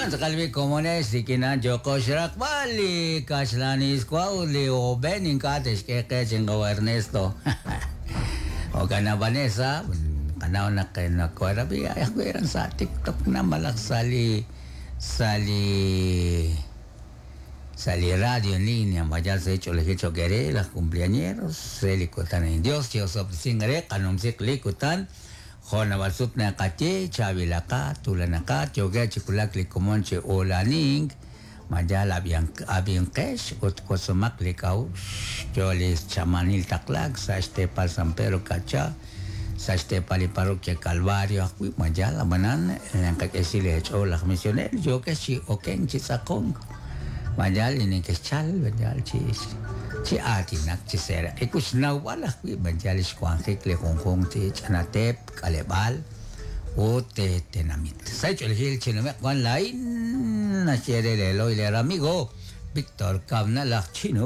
Kalbi komunes dikina Joko Shirak Bali Kashlanis Kwauli o Benin Katish Keke Chingo Ernesto. O kana Vanessa, kanaw na kayo na kwarabi, ay ako yan sa TikTok na malaksali sali radio en línea, vaya se hecho les hecho querer, las cumpleañeros, se likutan en Dios, yo soy singre, kanum sik likutan, Hona basut na kache, chavilaka, tulanaka, choga chikulak likumonche olaning, majal abiang kesh, utkosumak likau, jolis chamanil taklak, sa estepa San Pedro Cacha, sa estepa li parroquia Calvario, akui majal amanan, yang kakesile hecho las misioneros, yo que si oken chisakong, majal ini kechal, majal chis. Ci atinak ci sera ikus nawala kui banjalis kwangkik le kongkong ti chanatep kalebal o te tenamit sai chol hil chinamek wan lain na chere le loy le amigo Victor Kamna lak chino